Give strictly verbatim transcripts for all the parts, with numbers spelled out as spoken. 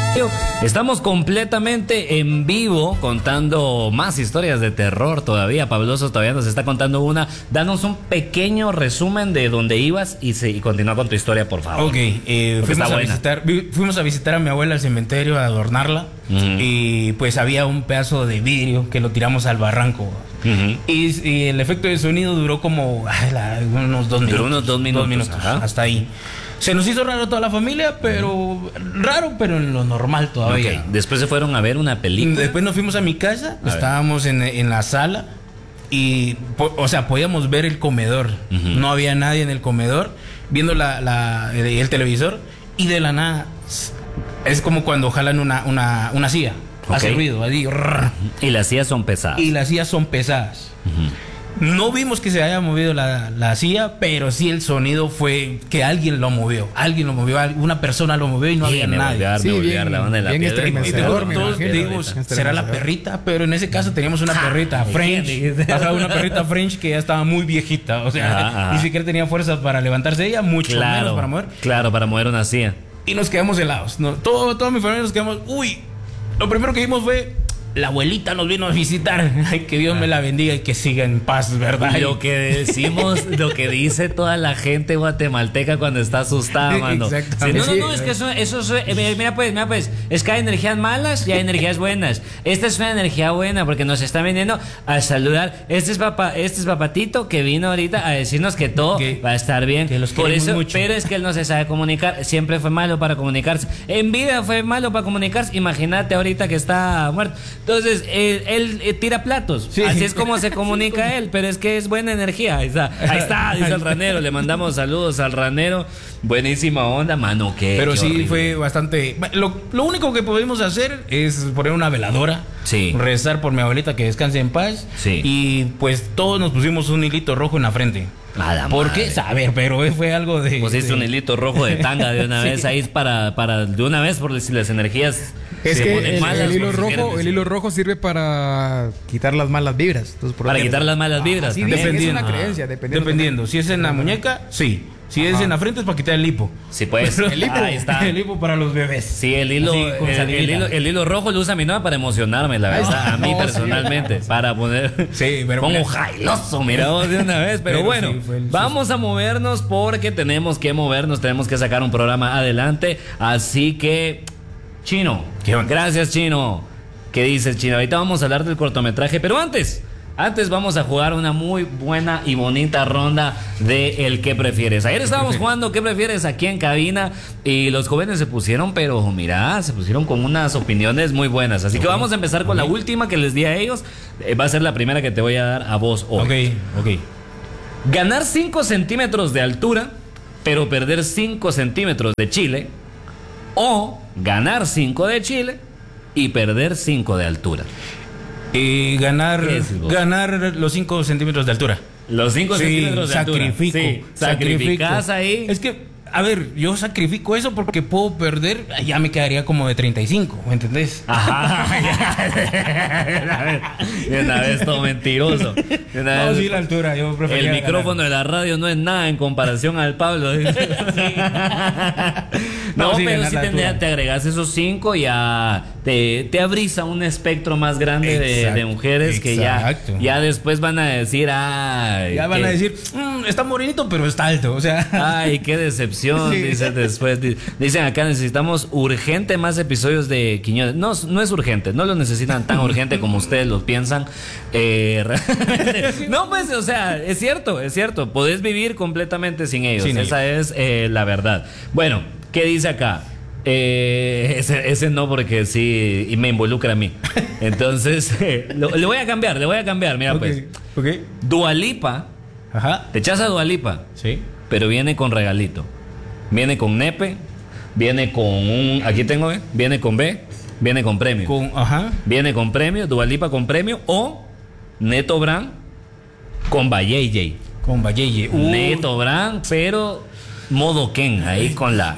Estamos completamente en vivo contando más historias de terror todavía. Pabloso todavía nos está contando una. Danos un pequeño resumen de dónde ibas y, se, y continúa con tu historia, por favor. Ok, eh, fuimos, a visitar, fuimos a visitar a mi abuela al cementerio, a adornarla. Uh-huh. Y pues había un pedazo de vidrio que lo tiramos al barranco. Uh-huh. y, y el efecto de sonido duró como ay, la, unos dos minutos. Duró unos dos minutos, dos minutos hasta ahí. Se nos hizo raro toda la familia, pero uh-huh. raro, pero en lo normal todavía. Okay. Después se fueron a ver una película. Después nos fuimos a mi casa, a estábamos en, en la sala y, o sea, podíamos ver el comedor. Uh-huh. No había nadie en el comedor viendo la, la, el, el televisor y de la nada es como cuando jalan una, una, una silla. Okay. Hace ruido, así. Y las sillas son pesadas. Y las sillas son pesadas. Uh-huh. No vimos que se haya movido la, la silla, pero sí el sonido fue que alguien lo movió. Alguien lo movió, una persona lo movió y no había nadie. Volgar, sí, bien, la banda de la bien estremecedor. Todos dijimos, será la perrita, pero en ese caso teníamos una perrita French. Ajá, una perrita French que ya estaba muy viejita. O sea, ajá, ajá. ni siquiera tenía fuerzas para levantarse ella, mucho claro, menos para mover. Claro, para mover una silla. Y nos quedamos helados. No, todo, toda mi familia nos quedamos, uy. Lo primero que vimos fue, la abuelita nos vino a visitar. Ay, que Dios ah. me la bendiga y que siga en paz, ¿verdad? Lo que decimos, lo que dice toda la gente guatemalteca cuando está asustada, mano. Exactamente. Sí, no, no, no, es que eso, eso, eso mira pues, mira pues, es que hay energías malas y hay energías buenas. Esta es una energía buena porque nos está viniendo a saludar. Este es papá, este es papatito que vino ahorita a decirnos que todo que, va a estar bien. Que los Por eso, mucho. Pero es que él no se sabe comunicar. Siempre fue malo para comunicarse. En vida fue malo para comunicarse. Imagínate ahorita que está muerto. Entonces, él, él, él tira platos. Sí. Así es como se comunica él, pero es que es buena energía. Ahí está, ahí está, dice el ranero. Le mandamos saludos al ranero. Buenísima onda, mano. Qué, pero qué sí, horrible. Fue bastante. Lo, lo único que pudimos hacer es poner una veladora. Sí. Rezar por mi abuelita que descanse en paz. Sí. Y pues todos nos pusimos un hilito rojo en la frente. Nada ¿Por qué? Saber, pero fue algo de. Pues hice un hilito rojo de tanga de una sí. vez ahí para, para de una vez por si las energías. Es que el, malas, el hilo rojo, el hilo rojo sirve para quitar las malas vibras. Entonces, por para quitar las malas vibras. Ah, sí, dependiendo. Es una creencia, dependiendo. Dependiendo. Si es en la muñeca, sí. Si Ajá. es en la frente es para quitar el hipo. Sí, pues. El hipo, ahí está. El hipo para los bebés. Sí, el hilo, sí, el, el, hilo el hilo rojo lo usa mi novia para emocionarme, la verdad. A mí no, personalmente. Sí. Para poner. Sí, pero. Como jailoso, mira vos de una vez. Pero, pero bueno, sí, vamos a movernos porque tenemos que movernos. Tenemos que sacar un programa adelante. Así que. Chino. Gracias, Chino. ¿Qué dices, Chino? Ahorita vamos a hablar del cortometraje, pero antes. Antes vamos a jugar una muy buena y bonita ronda de el ¿qué prefieres? Ayer estábamos jugando ¿qué prefieres? Aquí en cabina y los jóvenes se pusieron, pero mira, se pusieron con unas opiniones muy buenas. Así que vamos a empezar con la última que les di a ellos. Eh, va a ser la primera que te voy a dar a vos hoy. Ok, ok. Ganar cinco centímetros de altura, pero perder cinco centímetros de Chile. O ganar cinco de Chile y perder cinco de altura. Y ganar ganar los cinco centímetros de altura. Los cinco sí, centímetros de sacrifico, altura. Sí, sacrificas ahí. Es que, a ver, yo sacrifico eso porque puedo perder, ya me quedaría como de treinta y cinco, ¿me entendés? Ajá. De una vez todo mentiroso. De una no, vez, sí, la altura, yo prefiero. El micrófono ganar. de la radio no es nada en comparación al Pablo. Sí. No, no sí, pero si te, te agregas esos cinco, ya te, te abrís a un espectro más grande de, de mujeres exacto. que ya, ya después van a decir, ay. Ya van que, a decir, mmm, está morenito, pero está alto. O sea, ay, qué decepción. Sí. Dicen después. Dicen acá, necesitamos urgente más episodios de Quiñones. No, no es urgente, no lo necesitan tan urgente como ustedes lo piensan. Eh, no, pues, o sea, es cierto, es cierto. Podés vivir completamente sin ellos. Sin Esa ellos. es eh, la verdad. Bueno, ¿qué dice acá? Eh, ese, ese no, porque sí, y me involucra a mí. Entonces, eh, lo, le voy a cambiar, le voy a cambiar. Mira, okay, pues. Okay. Dua Lipa. Ajá. Te echas a Dua Lipa. Sí. Pero viene con regalito. Viene con nepe. Viene con un. Aquí tengo, ¿eh? Viene con B. Viene con premio. Con, ajá. Viene con premio. Dua Lipa con premio. O Neto Brand con Bayeye. Con Bayeye. Uh. Neto Brand, pero modo Ken. Ahí con la.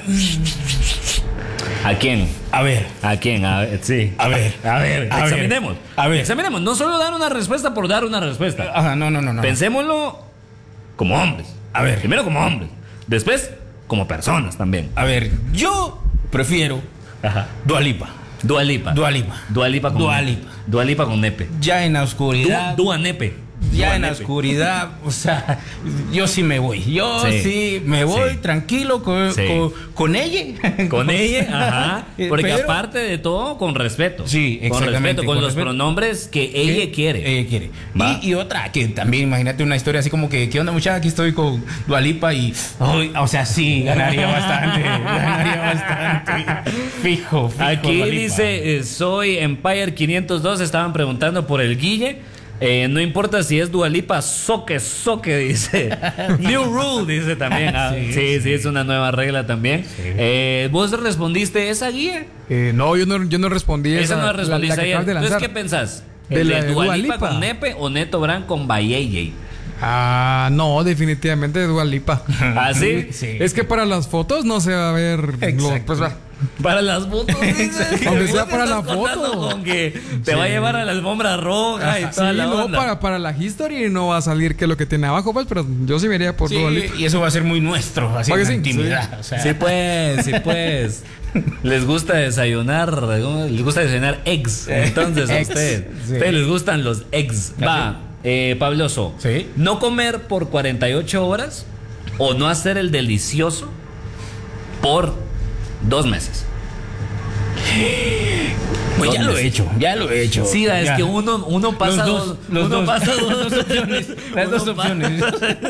¿A quién? A ver. ¿A quién? A ver, sí. A ver. A ver, a examinemos. Ver. A ver. Examinemos. No solo dar una respuesta por dar una respuesta. Ajá, no, no, no, no. Pensémoslo como hombres. A ver. Primero como hombres. Después como personas también. A ver, yo prefiero Ajá. Dua Lipa. Dua Lipa. Dua Lipa. Dua Lipa con Dua nepe. Lipa. Dua Lipa con nepe. Ya en la oscuridad. Dua nepe. Ya Dua en la nepe. oscuridad, o sea, yo sí me voy. Yo sí, sí me voy sí. tranquilo con, Sí. con, con ella. Con ella, ajá. Porque Pero- aparte de todo, con respeto. Sí, Con exactamente, respeto, con, con los respeto. pronombres que ella quiere. Ella quiere. Va. Y, y otra, que también, imagínate una historia así como que, ¿qué onda, muchacha? Aquí estoy con Dua Lipa y, ay, o sea, sí, ganaría bastante. Ganaría bastante. Fijo, fijo. Aquí Dua Lipa. dice, eh, soy Empire quinientos dos, estaban preguntando por el Guille. Eh, no importa si es Dua Lipa, soque, soque, dice. New rule, dice también. Ah, sí, sí, sí, es una nueva regla también. Sí. Eh, ¿Vos respondiste esa, Guille? Eh, no, yo no, yo no respondí Esa esa. no la respondiste la que ayer. acabas de Entonces, lanzar. ¿qué pensás? De ¿El la de de Dua Dua Lipa Lipa. con nepe o Neto Brand con Bayeye? Ah, no, definitivamente Dua Lipa. ¿Ah, sí? Sí. Es que para las fotos no se va a ver. lo- Exacto. pues, va. Para las fotos, dices. Aunque sea Vos para estás la contando foto. Con que te va a llevar a la alfombra roja y Sí, toda la no, onda. para, para la history no va a salir que lo que tiene abajo, pues, pero yo sí me iría por Sí, Dua Lipa. y eso va a ser muy nuestro, así ¿Va que en la sí? intimidad. O sea, Sí, pues, sí, pues. Les gusta desayunar, ¿cómo? Les gusta desayunar eggs. Entonces, a Eggs, ustedes, sí. ustedes les gustan los eggs. Va, eh, Pabloso. Sí. No comer por cuarenta y ocho horas o no hacer el delicioso por dos meses. pues Dos ya lo he meses. hecho, ya lo he hecho. Sí, es Ya. que uno, uno pasa Los dos, dos, los uno dos. pasa dos, Las dos opciones, las Uno dos pa- opciones.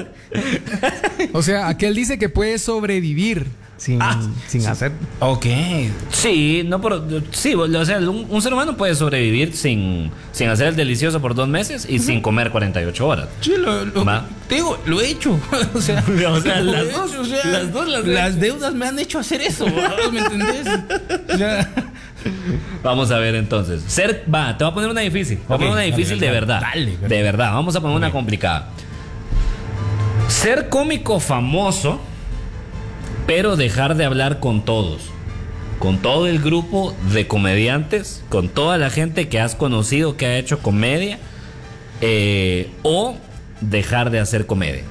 O sea, aquel dice que puede sobrevivir sin, Ah, sin hacer. Ok. Sí, no por, sí, o sea, un, un ser humano puede sobrevivir sin, sin hacer el delicioso por dos meses y sin comer cuarenta y ocho horas. Sí, lo, lo- Va. te digo, lo he hecho. O sea, O sea, lo las he dos, hecho, o sea, las dos las he las hecho. deudas me han hecho hacer eso. ¿Me entendés? O sea, Vamos a ver entonces. Ser, va, te voy a poner una difícil. Te voy a Ok, poner una dale, difícil dale, de verdad. dale, perfecto. de verdad. Vamos a poner una Ok. complicada. Ser cómico famoso, pero dejar de hablar con todos. Con todo el grupo de comediantes, con toda la gente que has conocido que ha hecho comedia, eh, o dejar de hacer comedia.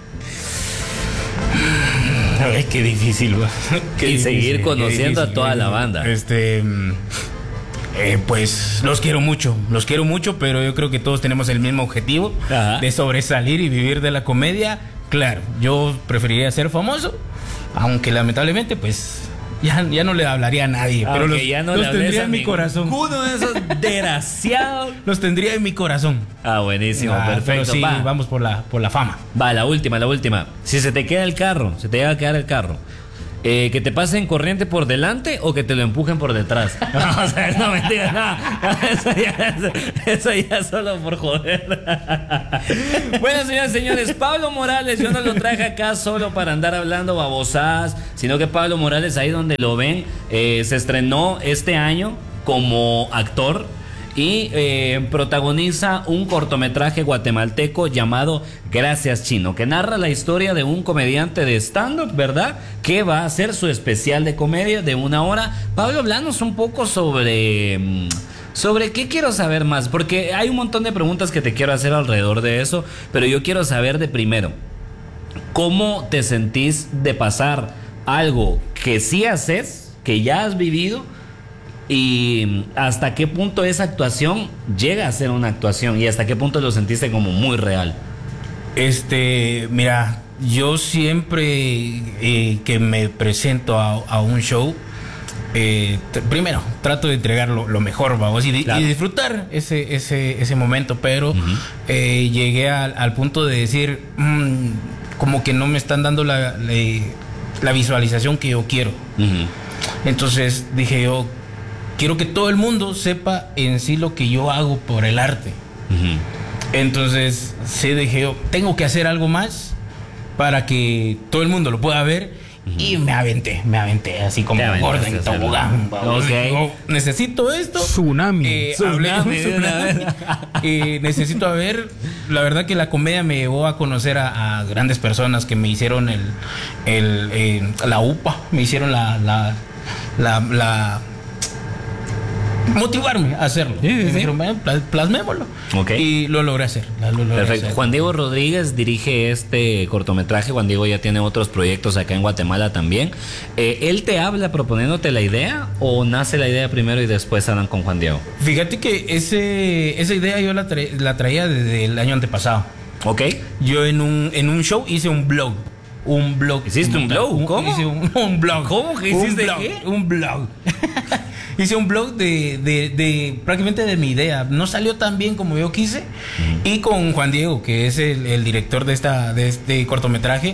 ay, qué difícil, va. Qué Y seguir difícil, qué conociendo a difícil, toda qué la difícil. banda. Este. mm, eh, pues los quiero mucho, los quiero mucho, pero yo creo que todos tenemos el mismo objetivo Ajá. de sobresalir y vivir de la comedia. Claro, yo preferiría ser famoso, aunque lamentablemente, pues ya, ya no le hablaría a nadie, pero Aunque los, ya no los le hables tendría a en mi ningún- corazón. Uno de esos desgraciados. Los tendría en mi corazón. Ah, buenísimo, Ah, pero perfecto. sí, Va. vamos por la, por la fama. Va, la última, la última. Si se te queda el carro, se te llega a quedar el carro, eh, que te pasen corriente por delante o que te lo empujen por detrás. No, o sea, no mentira, no. Eso ya, eso ya es solo por joder. Bueno, señores, señores, Pablo Morales, yo no lo traje acá solo para andar hablando babosadas, sino que Pablo Morales, ahí donde lo ven, eh, se estrenó este año como actor. Y eh, protagoniza un cortometraje guatemalteco llamado Gracias Chino, que narra la historia de un comediante de stand-up, ¿verdad? Que va a hacer su especial de comedia de una hora. Pablo, hablanos un poco sobre... mm, sobre qué quiero saber más, porque hay un montón de preguntas que te quiero hacer alrededor de eso, pero yo quiero saber de primero, ¿cómo te sentís de pasar algo que sí haces, que ya has vivido? Y hasta qué punto esa actuación llega a ser una actuación y hasta qué punto lo sentiste como muy real. Este, mira, yo siempre eh, que me presento a, a un show, eh, t- primero trato de entregar lo, lo mejor, vamos, y, di- Claro. y disfrutar ese, ese, ese momento, pero Ujú. eh, llegué al, al punto de decir, mm, como que no me están dando la, la, la visualización que yo quiero. Ujú. Entonces dije yo, quiero que todo el mundo sepa en sí lo que yo hago por el arte. Ujú. Entonces, sí dije yo, tengo que hacer algo más para que todo el mundo lo pueda ver. Y me aventé, me aventé así como Te aventaste gorda en a hacerlo. tobogán. vamos. Ok. Digo, necesito esto. Tsunami. Eh, Tsunami hablé- de una vez. Eh, necesito a ver. La verdad que la comedia me llevó a conocer a, a grandes personas que me hicieron el, el eh, la U P A, me hicieron la la la, la motivarme a hacerlo. Sí, sí, sí. Dijeron, bueno, plasmémoslo. Okay. Y lo logré hacer. Lo logré Perfecto. hacer. Juan Diego Rodríguez dirige este cortometraje. Juan Diego ya tiene otros proyectos acá en Guatemala también. Eh, ¿Él te habla proponiéndote la idea o nace la idea primero y después hablan con Juan Diego? Fíjate que ese, esa idea yo la, tra la traía desde el año antepasado. Ok. Yo en un, en un show hice un blog. Un blog. ¿Hiciste un blog? Un, ¿Cómo? Hice un, un blog. ¿Cómo que hiciste un blog, qué? Un blog. Hice un blog de, de, de prácticamente de mi idea. No salió tan bien como yo quise. Mm. Y con Juan Diego, que es el, el director de, esta, de este cortometraje,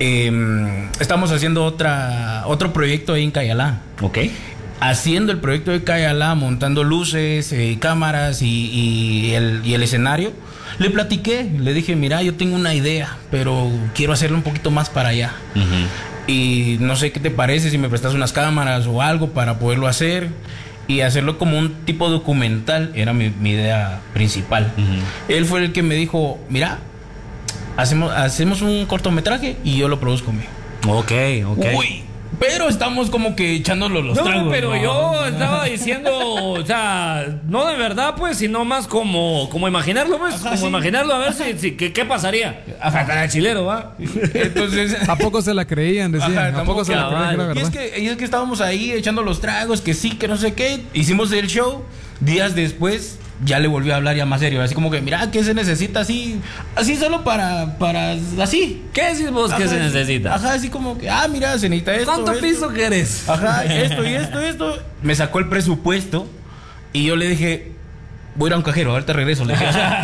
eh, estamos haciendo otra, otro proyecto ahí en Cayalá. Ok. Haciendo el proyecto de Cayalá, montando luces, eh, cámaras y, y, el, y el escenario. Le platiqué, le dije, mira, yo tengo una idea, pero quiero hacerlo un poquito más para allá. Uh-huh. Y no sé qué te parece si me prestas unas cámaras o algo para poderlo hacer y hacerlo como un tipo documental. Era mi, mi idea principal. Uh-huh. Él fue el que me dijo, mira, hacemos, hacemos un cortometraje y yo lo produzco mío. Ok, ok. Uy. Pero estamos como que echándolo los no, tragos. No, pero ¿no? yo estaba diciendo, o sea, no de verdad, pues, sino más como, como imaginarlo, pues, Ajá, como sí. imaginarlo, a ver si, si qué, qué pasaría. Ajá, chilero, ¿va? Entonces, ¿a poco se la creían? Decían, Ajá, ¿a poco se la creían? Era y, es que, y es que estábamos ahí echando los tragos, que sí, que no sé qué. Hicimos el show, días después ya le volví a hablar ya más serio, así como que, mira, ¿qué se necesita así? Así solo para, para, así. ¿Qué decís vos que se necesita? Ajá, así como que, ah, mira, se necesita esto. ¿Cuánto esto. piso querés? Ajá, esto y esto, esto. Me sacó el presupuesto y yo le dije, voy a ir a un cajero, ahorita regreso. Le dije,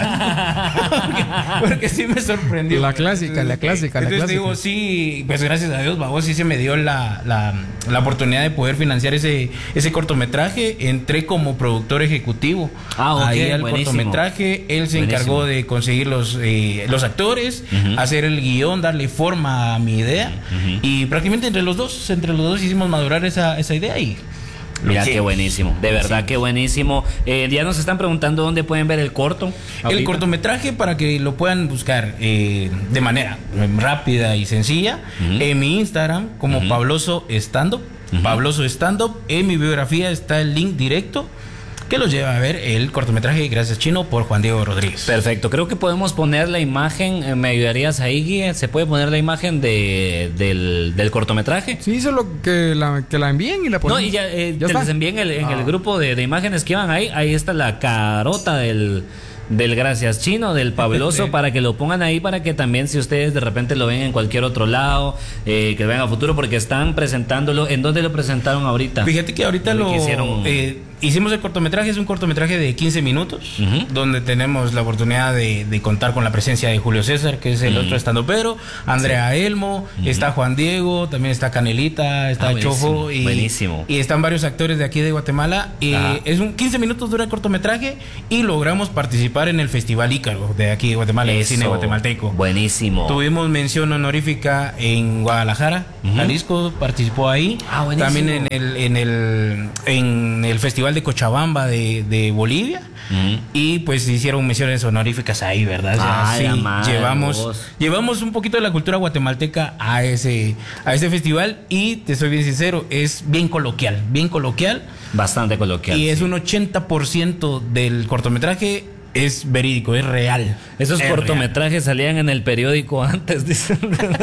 porque, porque sí me sorprendió. La clásica, entonces, la clásica, entonces la clásica. digo, sí, pues gracias a Dios, babos, sí se me dio la, la, la oportunidad de poder financiar ese, ese cortometraje. Entré como productor ejecutivo. Ah, ok, ahí al buenísimo. cortometraje. Él se buenísimo. encargó de conseguir los, eh, los actores, uh-huh. hacer el guión, darle forma a mi idea. Uh-huh. Y prácticamente entre los dos, entre los dos hicimos madurar esa, esa idea y... Mira, sí. Qué buenísimo, de verdad, sí. Qué buenísimo. Eh, ya nos están preguntando dónde pueden ver el corto. El ahorita. Cortometraje, para que lo puedan buscar eh, de manera rápida y sencilla, uh-huh. en mi Instagram como uh-huh. Pabloso Stand Up. Uh-huh. Pabloso Stand Up. En mi biografía está el link directo que los lleva a ver el cortometraje Gracias Chino por Juan Diego Rodríguez. Perfecto, creo que podemos poner la imagen, ¿me ayudarías ahí, Guille? ¿Se puede poner la imagen de, del, del cortometraje? Sí, solo que la, que la envíen y la ponemos. No, y ya, eh, ¿Ya te les envíen en, el, en ah. el grupo de, de imágenes que van ahí, ahí está la carota del... del Gracias Chino, del Pabloso, para que lo pongan ahí, para que también si ustedes de repente lo ven en cualquier otro lado, eh, que lo vean a futuro, porque están presentándolo. ¿En dónde lo presentaron ahorita? Fíjate que ahorita lo, lo hicieron... eh, hicimos el cortometraje, es un cortometraje de quince minutos, uh-huh. donde tenemos la oportunidad de, de contar con la presencia de Julio César, que es el uh-huh. otro estandopero, Andrea sí. Elmo, uh-huh. está Juan Diego, también está Canelita, está ah, Chofo y, buenísimo. y están varios actores de aquí de Guatemala. Y uh-huh. es un quince minutos dura el cortometraje y logramos participar en el Festival Ícaro de aquí de Guatemala, el cine guatemalteco. Buenísimo. Tuvimos mención honorífica en Guadalajara, uh-huh. Jalisco participó ahí. Ah, buenísimo. También en el en el en el Festival de Cochabamba de, de Bolivia. Uh-huh. Y pues hicieron menciones honoríficas ahí, ¿verdad? Ah, sí, llevamos vos. llevamos un poquito de la cultura guatemalteca a ese a ese festival y te soy bien sincero, es bien coloquial, bien coloquial. Bastante coloquial. Y sí. es un ochenta por ciento del cortometraje es verídico, es real. Esos es cortometrajes real. Salían en el periódico antes, dicen.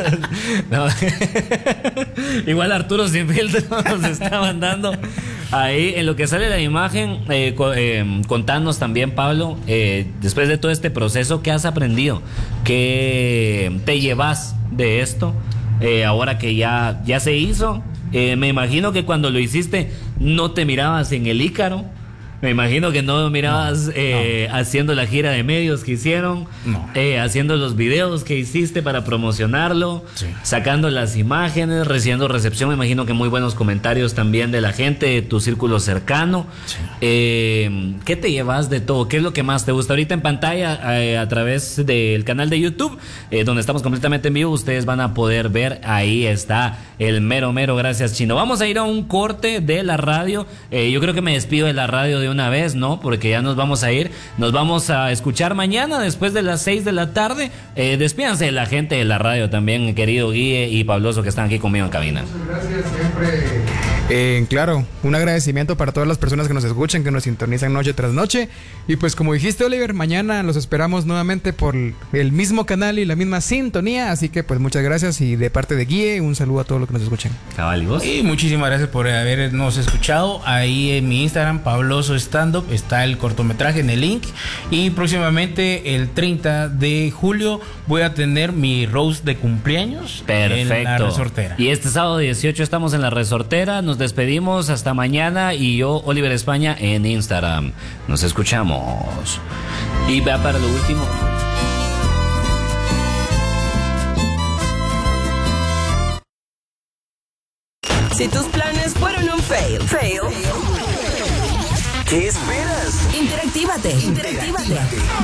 No. Igual Arturo Sinfield nos estaban dando ahí en lo que sale la imagen. Eh, eh, contanos también, Pablo, eh, después de todo este proceso, ¿qué has aprendido? ¿Qué te llevas de esto? Eh, ahora que ya, ya se hizo, eh, me imagino que cuando lo hiciste no te mirabas en el Ícaro. Me imagino que no mirabas no, eh, no. haciendo la gira de medios que hicieron, no. eh, haciendo los videos que hiciste para promocionarlo, sí. sacando las imágenes, recibiendo recepción. Me imagino que muy buenos comentarios también de la gente, de tu círculo cercano. Sí. Eh, ¿Qué te llevas de todo? ¿Qué es lo que más te gusta? Ahorita en pantalla, eh, a través del canal de YouTube, eh, donde estamos completamente en vivo, ustedes van a poder ver, ahí está el mero mero Gracias Chino. Vamos a ir a un corte de la radio. Eh, yo creo que me despido de la radio de de una vez, ¿no? Porque ya nos vamos a ir. Nos vamos a escuchar mañana después de las seis de la tarde. Eh, despídanse de la gente de la radio también, querido Guille y Pabloso, que están aquí conmigo en cabina. Muchas gracias, siempre. Eh, claro, un agradecimiento para todas las personas que nos escuchan, que nos sintonizan noche tras noche. Y pues como dijiste, Oliver, mañana los esperamos nuevamente por el mismo canal y la misma sintonía. Así que pues muchas gracias, y de parte de Guille, un saludo a todos los que nos escuchan. Cabal, ¿y vos? Y muchísimas gracias por habernos escuchado. Ahí en mi Instagram, Pabloso Stand Up, está el cortometraje en el link. Y próximamente el treinta de julio voy a tener mi roast de cumpleaños. Perfecto. En la Resortera. Y este sábado dieciocho estamos en la Resortera. Nos despedimos hasta mañana, y yo, Oliver España, en Instagram. Nos escuchamos. Y va para lo último. Si tus planes fueron un fail, fail, ¿qué esperas? Interactívate. Interactívate.